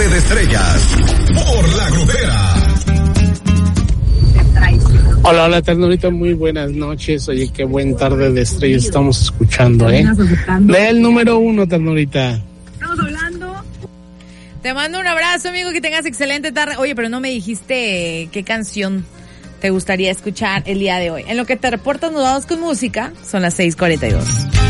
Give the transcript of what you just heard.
Tarde de Estrellas por La Grupera. Hola, Ternurita, muy buenas noches. Oye, qué buen Tarde de Estrellas estamos escuchando, ¿eh? Lee el número 1, Ternurita. Estamos hablando. Te mando un abrazo, amigo, que tengas excelente tarde. Oye, pero no me dijiste qué canción te gustaría escuchar el día de hoy. En lo que te reportas, nos vamos con música. Son las 6:42.